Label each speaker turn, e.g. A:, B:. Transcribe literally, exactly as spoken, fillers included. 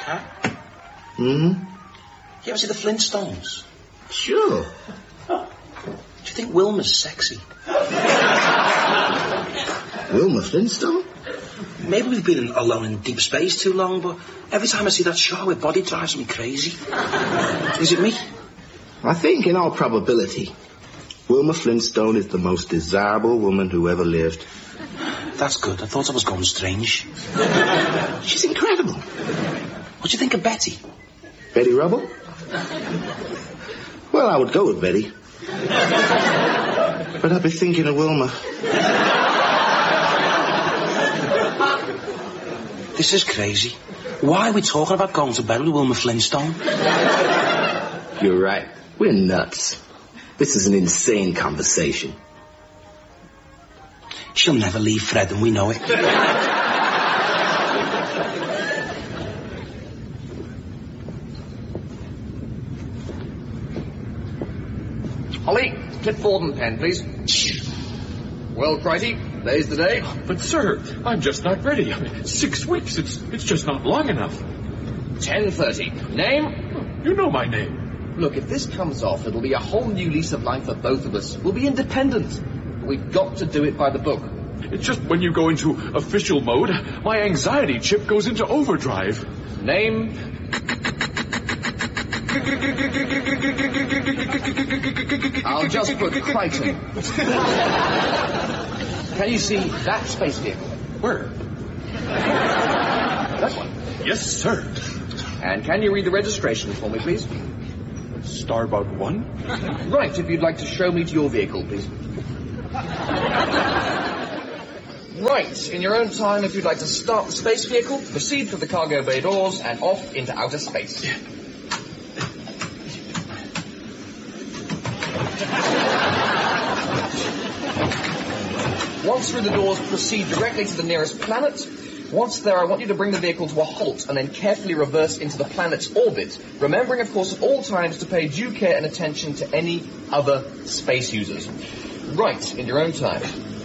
A: Huh?
B: Hmm?
A: You ever see the Flintstones?
B: Sure.
A: Do you think Wilma's sexy?
B: Wilma Flintstone?
A: Maybe we've been alone in deep space too long, but every time I see that show, her body drives me crazy. Is it me?
B: I think, in all probability, Wilma Flintstone is the most desirable woman who ever lived.
A: That's good. I thought I was going strange.
B: She's incredible.
A: What do you think of Betty?
B: Betty Rubble? Well, I would go with Betty. But I'd be thinking of Wilma.
A: This is crazy. Why are we talking about going to bed with Wilma Flintstone?
B: You're right. We're nuts. This is an insane conversation.
A: She'll never leave Fred, and we know it.
C: Holly, clipboard and pen, please. Well, Crichton, there's the day.
D: But, sir, I'm just not ready. I mean, six weeks, it's it's just not long enough.
C: ten thirty. Name?
D: You know my name.
C: Look, if this comes off, it'll be a whole new lease of life for both of us. We'll be independent. But we've got to do it by the book.
D: It's just when you go into official mode, my anxiety chip goes into overdrive.
C: Name? I'll just put Crichton. Can you see that space vehicle?
D: Where?
C: That one.
D: Yes, sir.
C: And can you read the registration for me, please?
D: Starbuck one?
C: Right, if you'd like to show me to your vehicle, please. Right, in your own time, if you'd like to start the space vehicle, proceed through the cargo bay doors and off into outer space. Once through the doors, proceed directly to the nearest planet. Once there, I want you to bring the vehicle to a halt and then carefully reverse into the planet's orbit, remembering, of course, at all times to pay due care and attention to any other space users. Right, in your own time.